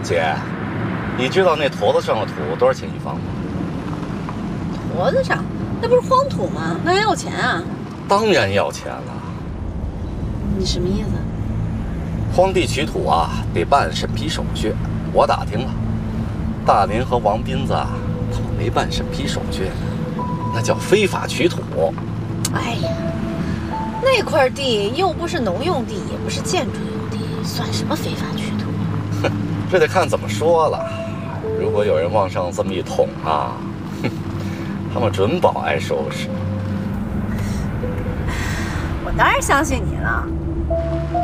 姐，你知道那坨子上的土多少钱一方吗？ 坨子上，那不是荒土吗？那还要钱啊？ 当然要钱了。 你什么意思？ 荒地取土啊，得办审批手续。我打听了，大林和王斌子他们没办审批手续，那叫非法取土。 哎呀，那块地又不是农用地，也不是建筑用地，算什么非法取土？ 哼，这得看怎么说了。如果有人往上这么一捅啊，哼，他们准保挨收拾。 我当然相信你了。